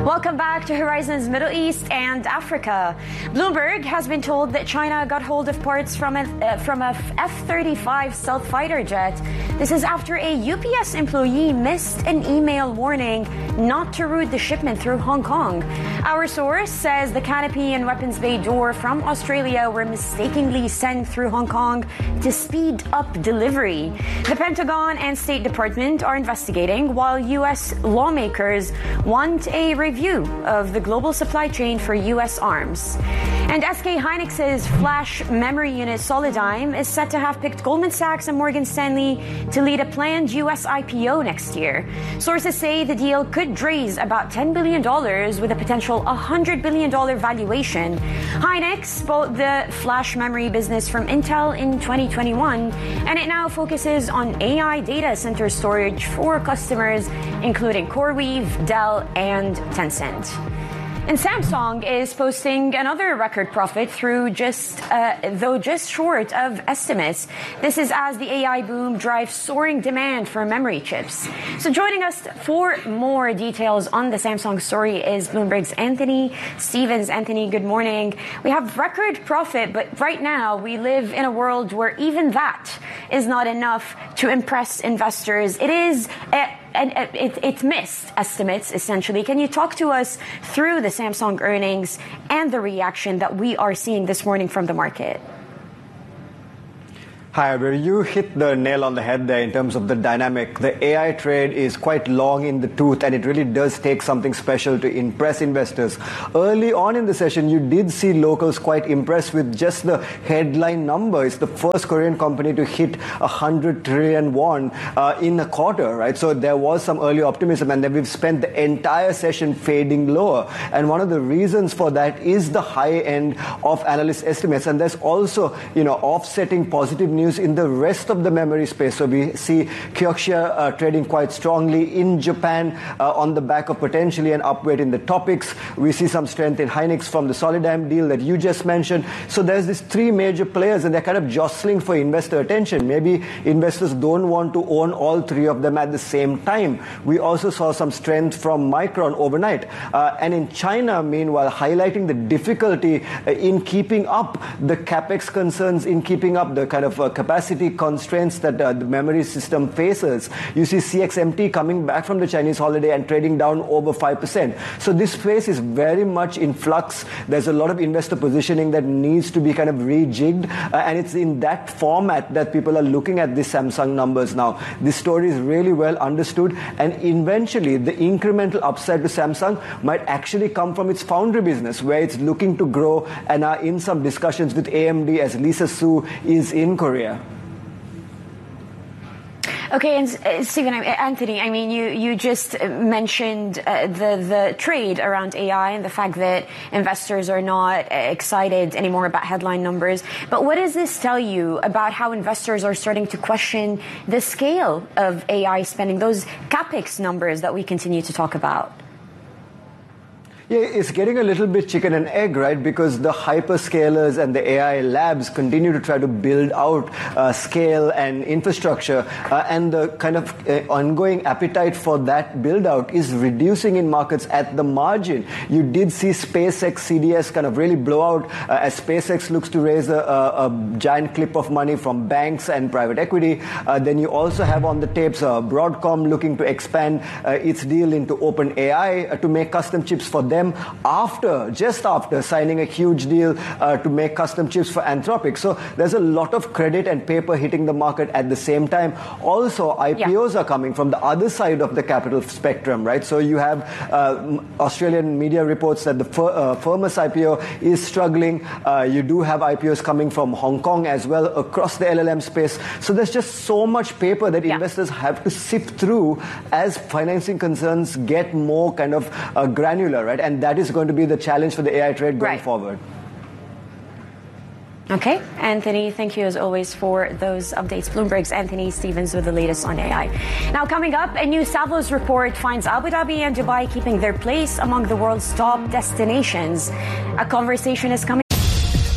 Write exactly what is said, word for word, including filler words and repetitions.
Welcome back to Horizons Middle East and Africa. Bloomberg has been told that China got hold of parts from a, uh, from a F thirty-five stealth fighter jet. This is after a U P S employee missed an email warning not to route the shipment through Hong Kong. Our source says the canopy and weapons bay door from Australia were mistakenly sent through Hong Kong to speed up delivery. The Pentagon and State Department are investigating, while U S lawmakers want a review of the global supply chain for U S arms. And S K Hynix's flash memory unit Solidigm is set to have picked Goldman Sachs and Morgan Stanley to lead a planned U S I P O next year. Sources say the deal could raise about ten billion dollars with a potential one hundred billion dollars valuation. Hynix bought the flash memory business from Intel in twenty twenty-one, and it now focuses on A I data center storage for customers including CoreWeave, Dell, and Tencent. And Samsung is posting another record profit through just, uh, though just short of estimates. This is as the A I boom drives soaring demand for memory chips. So joining us for more details on the Samsung story is Bloomberg's Anthony Stevens. Anthony, good morning. We have record profit, but right now we live in a world where even that is not enough to impress investors. It is a And it, it's missed estimates, essentially. Can you talk to us through the Samsung earnings and the reaction that we are seeing this morning from the market? Hi, Abir. You hit the nail on the head there in terms of the dynamic. The A I trade is quite long in the tooth, and it really does take something special to impress investors. Early on in the session, you did see locals quite impressed with just the headline number. It's the first Korean company to hit one hundred trillion won uh, in a quarter, right? So there was some early optimism, and then we've spent the entire session fading lower. And one of the reasons for that is the high end of analyst estimates. And there's also, you know, offsetting positive news in the rest of the memory space. So we see Kioxia uh, trading quite strongly in Japan uh, on the back of potentially an upweight in the topics. We see some strength in Hynix from the Solidigm deal that you just mentioned. So there's these three major players, and they're kind of jostling for investor attention. Maybe investors don't want to own all three of them at the same time. We also saw some strength from Micron overnight. Uh, and in China, meanwhile, highlighting the difficulty uh, in keeping up the capex concerns, in keeping up the kind of uh, capacity constraints that uh, the memory system faces. You see C X M T coming back from the Chinese holiday and trading down over five percent. So this space is very much in flux. There's a lot of investor positioning that needs to be kind of rejigged, uh, and it's in that format that people are looking at the Samsung numbers now. This story is really well understood, and eventually the incremental upside to Samsung might actually come from its foundry business, where it's looking to grow and are in some discussions with A M D as Lisa Su is in Korea. Okay, and uh, Stephen, Anthony, I mean, you, you just mentioned uh, the, the trade around A I and the fact that investors are not excited anymore about headline numbers. But what does this tell you about how investors are starting to question the scale of A I spending, those capex numbers that we continue to talk about? Yeah, it's getting a little bit chicken and egg, right? Because the hyperscalers and the A I labs continue to try to build out uh, scale and infrastructure, uh, and the kind of uh, ongoing appetite for that build out is reducing in markets at the margin. You did see SpaceX C D S kind of really blow out uh, as SpaceX looks to raise a, a, a giant clip of money from banks and private equity. Uh, then you also have on the tapes uh, Broadcom looking to expand uh, its deal into OpenAI uh, to make custom chips for them. After, just after signing a huge deal uh, to make custom chips for Anthropic. So there's a lot of credit and paper hitting the market at the same time. Also, I P Os yeah. are coming from the other side of the capital spectrum, right? So you have uh, Australian media reports that the Fir- uh, Firmus I P O is struggling. Uh, you do have I P Os coming from Hong Kong as well across the L L M space. So there's just so much paper that yeah. investors have to sift through as financing concerns get more kind of uh, granular, right? And that is going to be the challenge for the A I trade going right. forward. Okay, Anthony, thank you as always for those updates. Bloomberg's Anthony Stevens with the latest on A I. Now coming up, a new Savills report finds Abu Dhabi and Dubai keeping their place among the world's top destinations. A conversation is coming